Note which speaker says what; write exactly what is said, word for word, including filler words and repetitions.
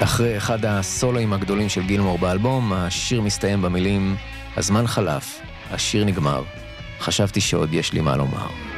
Speaker 1: אחרי אחד הסולואים הגדולים של גילמור באלבום, השיר מסתיים במילים, הזמן חלף, השיר נגמר, חשבתי שעוד יש לי מה לומר.